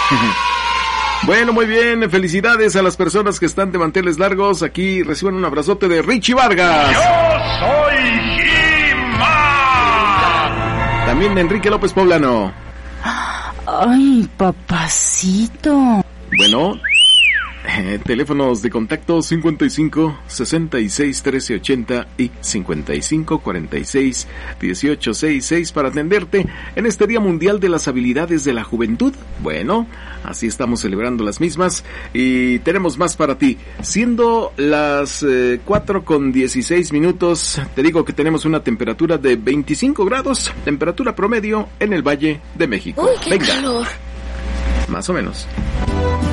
Bueno, muy bien, felicidades a las personas que están de manteles largos. Aquí reciben un abrazote de Richie Vargas. ¡Yo soy He-Man! También Enrique López Poblano. Ay, papacito. Bueno, teléfonos de contacto 55 66 13 80 y 55 46 18 66 para atenderte en este Día Mundial de las Habilidades de la Juventud. Bueno, así estamos celebrando las mismas y tenemos más para ti. Siendo las 4:16, te digo que tenemos una temperatura de 25 grados, temperatura promedio en el Valle de México. ¡Uy, qué calor! Más o menos.